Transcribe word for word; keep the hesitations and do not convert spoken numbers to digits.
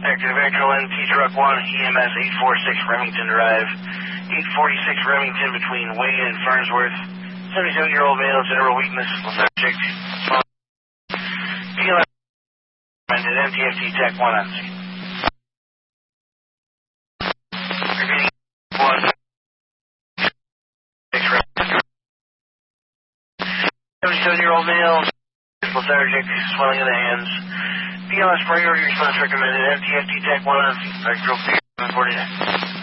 Active Metro N T Truck one, E M S eight forty-six Remington Drive, eight forty-six Remington between Wayne and Fernsworth. seventy-seven-year-old male, general weakness, lethargic. P L S recommended N T F T Tech one on scene. Repeating one. seventy-seven-year-old male, lethargic, swelling of the hands. P L S priority response recommended N T F T Tech one on scene. Electro forty-nine.